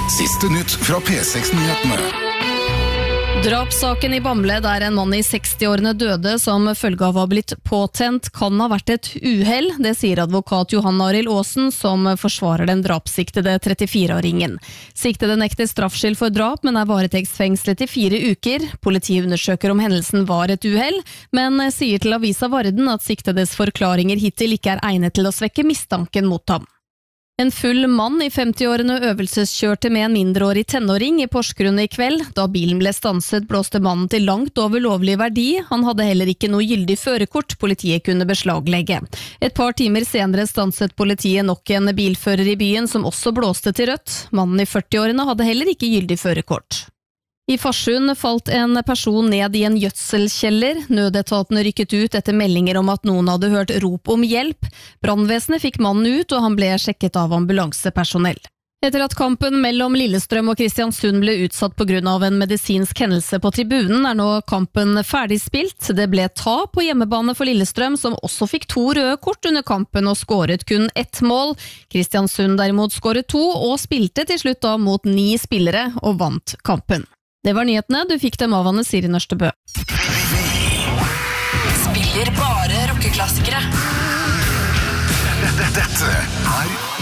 Siste nytt fra P6-nyhetene. Drapssaken i Bamble, der en mann i 60-årene døde som følge av å ha blitt påtent, kan ha vært et uhell. Det sier advokat Johan Arild Aasen, som forsvarer den drapssiktede 34-åringen. Siktede nekter straffskyld for drap, men er varetektsfengslet i 4 uker. Politiet undersøker om hendelsen var et uhell, men sier til Avisa Varden at siktedes forklaringer hittil ikke er egnet til å svekke mistanken mot ham. En full mann i 50-årene øvelseskjørte med en mindreårig tenåring i Porsgrunn i kveld. Da bilen ble stanset, blåste mannen til langt over lovlig verdi. Han hadde heller ikke noe gyldig førerkort politiet kunne beslaglegge. Et par timer senere stanset politiet nok en bilfører i byen som også blåste til rødt. Mannen i 40-årene hadde heller ikke gyldig førerkort. I Farsund falt en person ned i en gjødselkjeller. Nødetaten rykket ut etter meldinger om at noen hadde hørt rop om hjelp. Brannvesenet fikk mannen ut, og han ble sjekket av ambulansepersonell. Etter at kampen mellom Lillestrøm og Kristiansund ble utsatt på grunn av en medisinsk hendelse på tribunen, er nå kampen ferdigspilt. Det ble tap på hjemmebane for Lillestrøm, som også fikk 2 røde kort under kampen og skåret kun 1 mål. Kristiansund derimot skåret 2 og spilte til slutt da mot 9 spillere og vant kampen. Det var nyhetene, du fikk dem av Anne Siri Nørstebø. Spiller bare rockeklassikere. Dette er